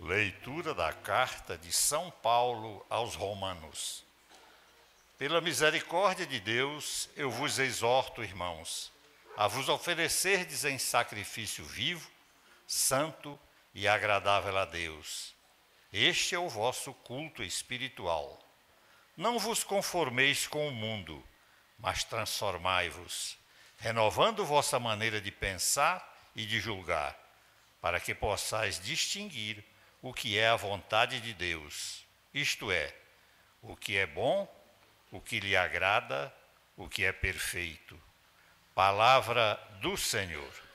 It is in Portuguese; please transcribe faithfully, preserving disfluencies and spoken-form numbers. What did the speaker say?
Leitura da carta de São Paulo aos Romanos. Pela misericórdia de Deus, eu vos exorto, irmãos, a vos oferecerdes em sacrifício vivo, santo e agradável a Deus. Este é o vosso culto espiritual. Não vos conformeis com o mundo, mas transformai-vos, renovando vossa maneira de pensar e de julgar, para que possais distinguir o que é a vontade de Deus, isto é, o que é bom, o que lhe agrada, o que é perfeito. Palavra do Senhor.